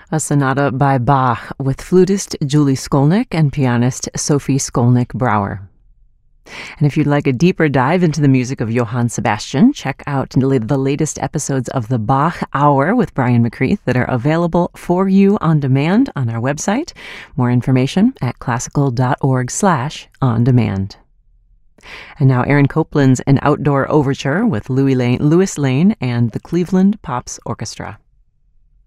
a sonata by Bach with flutist Julie Skolnick and pianist Sophie Skolnick-Brouwer. And if you'd like a deeper dive into the music of Johann Sebastian, check out the latest episodes of the Bach Hour with Brian McCreath that are available for you on demand on our website. More information at classical.org/on-demand. And now Aaron Copland's An Outdoor Overture with Louis Lane and the Cleveland Pops Orchestra.